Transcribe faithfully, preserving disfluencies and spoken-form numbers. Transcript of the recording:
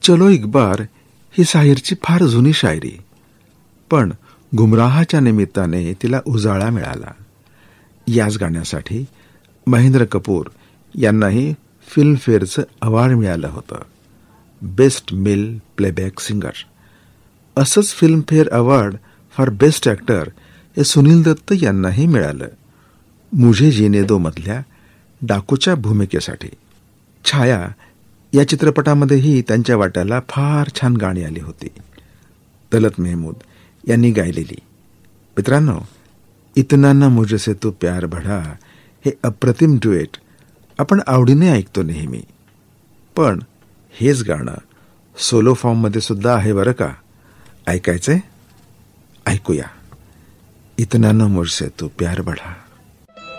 चलो एक बार ही साहिरची फार जुनी शायरी, पण गुमराहाच्या निमित्ताने तिला उजाळा मिळाला. याच गाण्यासाठी महेंद्र कपूर यांनाही फिल्मफेअरचं अवॉर्ड मिळालं होतं, बेस्ट मेल प्लेबॅक सिंगर. असंच Filmfare award for best actor हे सुनील दत्त यांनाही मिळालं, मुझे जीने दो मधल्या डाकूच्या भूमिकेसाठी. छाया या चित्रपटामध्येही त्यांच्या वाट्याला फार छान गाणी आली होती, तलत मेहमूद यांनी गायलेली. मित्रांनो, इतना ना मुझसे तू प्यार बढ़ा हे अप्रतिम ड्युएट आपण आवडीने ऐकतो नेहमी, पण हेच गाणं सोलो फॉर्ममध्ये सुद्धा आहे बरं का. ऐकायचंय? ऐकूया. इतना ना मुझसे तू प्यार बढ़ा.